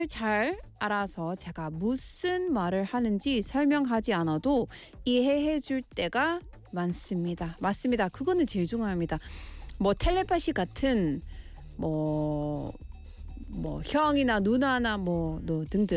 잘 알아서 제가 무슨 말을 하는지 설명하지 않아도 이해해 줄 때가 많습니다. 맞습니다. 그거는 제일 중요합니다. 뭐 텔레파시 같은 뭐 형이나 누나나 뭐 등등